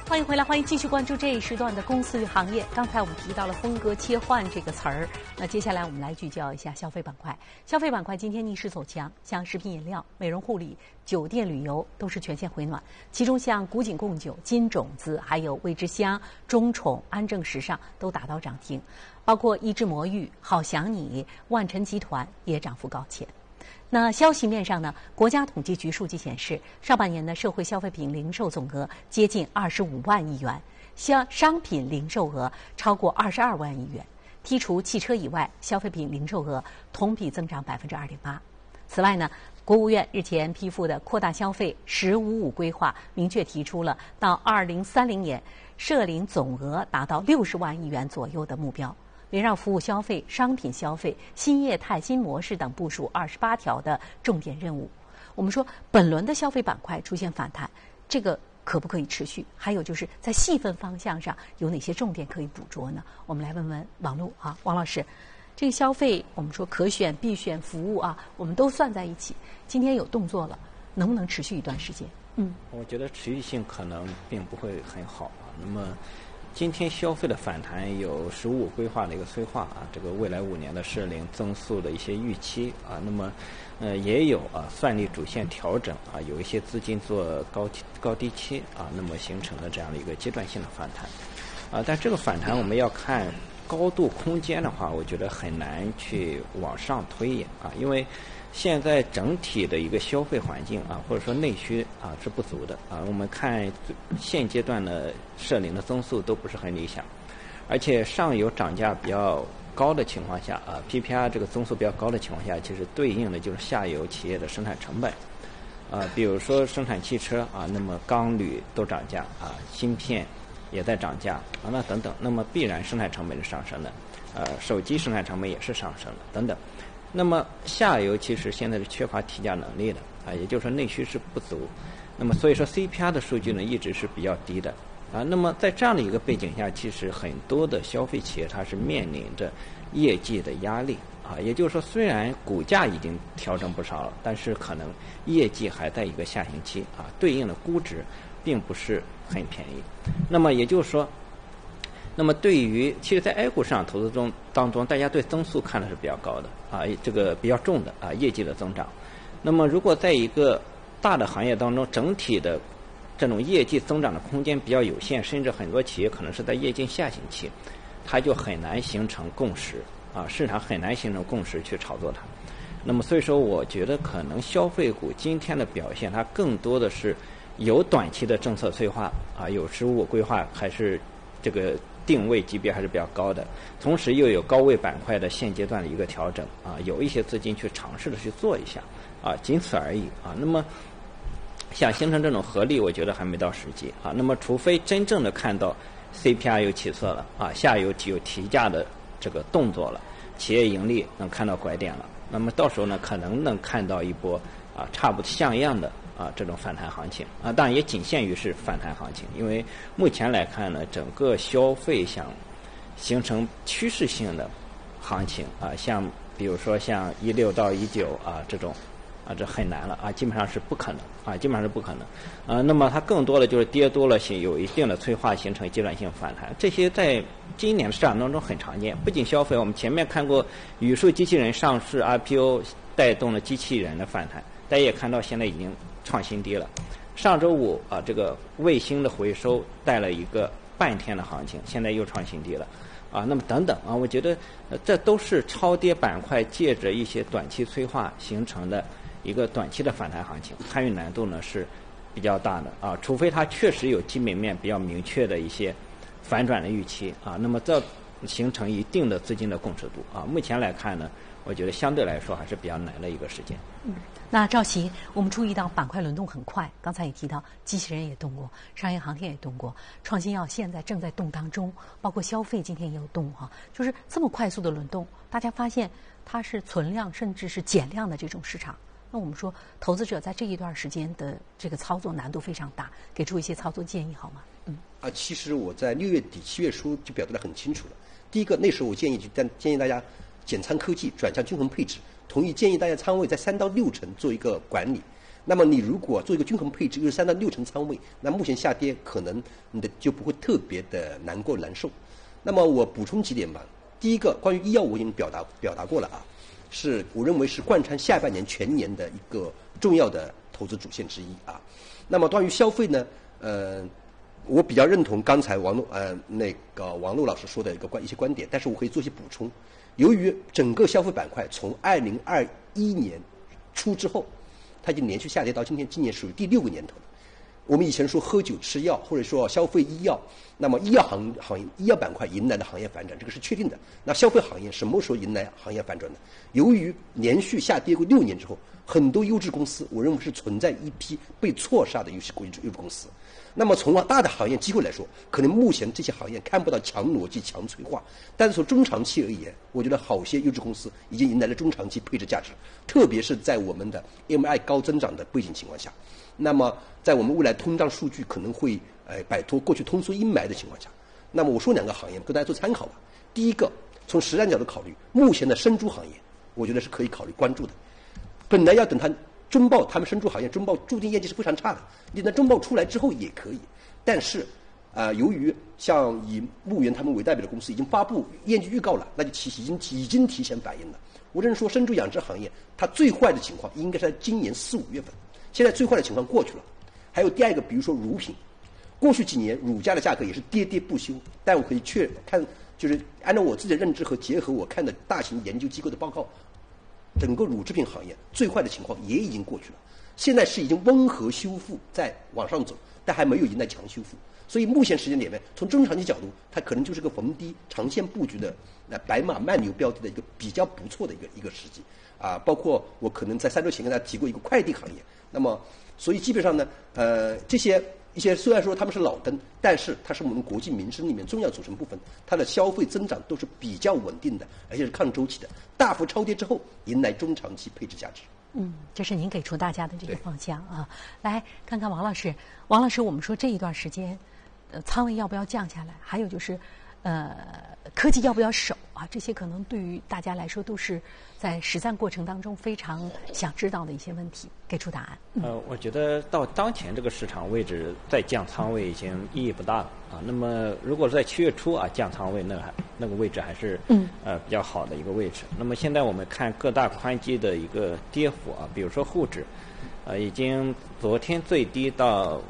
欢迎回来，欢迎继续关注这一时段的公司与行业。刚才我们提到了风格切换这个词儿，那接下来我们来聚焦一下消费板块。消费板块今天逆势走强，像食品饮料、美容护理、酒店旅游都是全线回暖。其中像古井贡酒、金种子、还有味之香、中宠、安正时尚都达到涨停，包括一之魔芋、好想你、万晨集团也涨幅高前。那消息面上呢，国家统计局数据显示，上半年的社会消费品零售总额接近25万亿元，商品零售额超过22万亿元。剔除汽车以外，消费品零售额同比增长2.8%。此外呢，国务院日前批复的扩大消费“十五五”规划明确提出了到2030年涉零总额达到60万亿元左右的目标。围绕服务消费、商品消费、新业态、新模式等部署28条的重点任务。我们说，本轮的消费板块出现反弹，这个可不可以持续？还有就是在细分方向上有哪些重点可以捕捉呢？我们来问问王璐啊，王老师，这个消费我们说可选、必选服务啊，我们都算在一起，今天有动作了，能不能持续一段时间？ 我觉得持续性可能并不会很好啊。那么今天消费的反弹有“十五五”规划的一个催化啊，这个未来5年的涉零增速的一些预期啊，那么也有算力主线调整啊，有一些资金做高低期啊，那么形成了这样的一个阶段性的反弹啊。但这个反弹我们要看高度空间的话，我觉得很难去往上推演啊，因为现在整体的一个消费环境啊，或者说内需啊是不足的啊。我们看现阶段的涉零的增速都不是很理想，而且上游涨价比较高的情况下啊 ，PPR 这个增速比较高的情况下，其实对应的就是下游企业的生产成本啊，比如说生产汽车啊，那么钢铝都涨价啊，芯片也在涨价啊，那等等，那么必然生产成本是上升的，手机生产成本也是上升的等等。那么下游其实现在是缺乏提价能力的啊，也就是说内需是不足。那么所以说 CPR 的数据呢一直是比较低的啊。那么在这样的一个背景下，其实很多的消费企业它是面临着业绩的压力啊。也就是说，虽然股价已经调整不少了，但是可能业绩还在一个下行期啊，对应的估值并不是很便宜。那么也就是说，那么对于其实在 A 股市场投资当中，大家对增速看的是比较高的啊，这个比较重的啊，业绩的增长。那么如果在一个大的行业当中，整体的这种业绩增长的空间比较有限，甚至很多企业可能是在业绩下行期，它就很难形成共识啊，市场很难形成共识去炒作它。那么所以说，我觉得可能消费股今天的表现，它更多的是有短期的政策催化啊，有实物规划，还是这个定位级别还是比较高的，同时又有高位板块的现阶段的一个调整啊，有一些资金去尝试的去做一下啊，仅此而已啊。那么想形成这种合力，我觉得还没到时机啊。那么除非真正的看到 CPR 有起色了啊，下游有提价的这个动作了，企业盈利能看到拐点了，那么到时候呢，可能能看到一波啊差不多像样的啊这种反弹行情啊，当然也仅限于是反弹行情，因为目前来看呢，整个消费想形成趋势性的行情啊，像比如说像16到19啊这种啊，这很难了啊，基本上是不可能啊，基本上是不可能啊。那么它更多的就是跌多了，有一定的催化，形成阶段性反弹，这些在今年的市场当中很常见。不仅消费，我们前面看过语数机器人上市 IPO 带动了机器人的反弹，大家也看到现在已经创新低了。上周五啊，这个卫星的回收带了一个半天的行情，现在又创新低了啊。那么等等啊，我觉得这都是超跌板块借着一些短期催化形成的一个短期的反弹行情，参与难度呢是比较大的啊，除非它确实有基本面比较明确的一些反转的预期啊，那么这形成一定的资金的共识度啊。目前来看呢，我觉得相对来说还是比较难的一个时间。 那赵琦，我们注意到板块轮动很快，刚才也提到机器人也动过，商业航天也动过，创新药现在正在动当中，包括消费今天也有动哈，就是这么快速的轮动，大家发现它是存量甚至是减量的这种市场。那我们说，投资者在这一段时间的这个操作难度非常大，给出一些操作建议好吗？ 其实我在6月底7月初就表达得很清楚了。第一个，那时候我建议大家减仓科技，转向均衡配置，同意建议大家仓位在3到6成做一个管理。 那么你如果做一个均衡配置，63%到60%仓位，那目前下跌可能你的就不会特别的难受。那么我补充几点吧。第一个，关于医药我已经表达过了啊，是我认为是贯穿下半年全年的一个重要的投资主线之一啊。那么关于消费呢，我比较认同刚才王璐老师说的一些观点，但是我可以做一些补充。由于整个消费板块从2021年初之后，它已经连续下跌到今年属于第6个年头了。我们以前说喝酒吃药，或者说消费医药，那么医药行业医药板块迎来了行业反转，这个是确定的。那消费行业什么时候迎来行业反转呢？由于连续下跌过6年之后，很多优质公司，我认为是存在一批被错杀的优质公司。那么从大的行业机会来说，可能目前这些行业看不到强逻辑、强催化，但是从中长期而言，我觉得好些优质公司已经迎来了中长期配置价值，特别是在我们的 MI 高增长的背景情况下。那么在我们未来通胀数据可能会摆脱过去通缩阴霾的情况下，那么我说2个行业跟大家做参考吧。第一个，从实战角度考虑，目前的生猪行业，我觉得是可以考虑关注的。本来要等它中报，他们生猪行业中报注定业绩是非常差的，你等中报出来之后也可以。但是由于像以牧原他们为代表的公司已经发布业绩预告了，那就已经提前反映了。我认为说生猪养殖行业它最坏的情况应该是在今年4、5月份，现在最坏的情况过去了。还有第二个，比如说乳品，过去几年乳价的价格也是跌不休，但我可以看，就是按照我自己的认知和结合我看的大型研究机构的报告，整个乳制品行业最坏的情况也已经过去了，现在是已经温和修复在往上走，但还没有迎来强修复。所以目前时间点呢，从中长期角度，它可能就是个逢低长线布局的白马慢牛标的一个比较不错的一个时机啊。包括我可能在3周前跟大家提过一个快递行业，那么所以基本上呢，这些一些虽然说他们是老灯，但是它是我们国计民生里面重要组成部分，它的消费增长都是比较稳定的，而且是抗周期的。大幅超跌之后，迎来中长期配置价值。 这是您给出大家的这个方向啊。来看看王老师，王老师，我们说这一段时间，仓位要不要降下来？还有就是，科技要不要守啊？这些可能对于大家来说都是在实战过程当中非常想知道的一些问题，给出答案。 我觉得到当前这个市场位置再降仓位已经意义不大了啊。那么如果在7月初啊降仓位，那个位置还是比较好的一个位置。那么现在我们看各大宽基的一个跌幅啊，比如说沪指，已经昨天最低到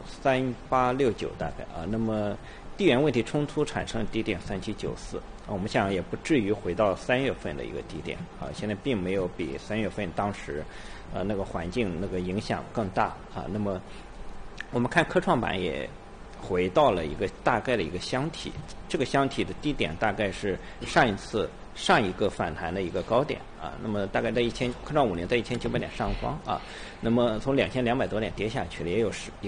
3869大概啊。那么地缘问题冲突产生低点3794，我们想也不至于回到3月份的一个低点啊。现在并没有比3月份当时那个环境那个影响更大啊。那么我们看科创板也回到了一个大概的一个箱体，这个箱体的低点大概是上一个反弹的一个高点啊。那么大概在科创50在1900点上方啊。那么从2200多点跌下去了，也有